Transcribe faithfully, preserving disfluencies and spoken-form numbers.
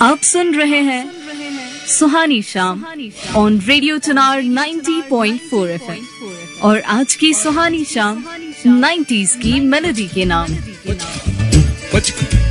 आप सुन रहे हैं सुहानी शाम ऑन रेडियो चिनार नब्बे पॉइंट चार एफएम और आज की सुहानी शाम नाइंटीज़ की मेलोडी के नाम।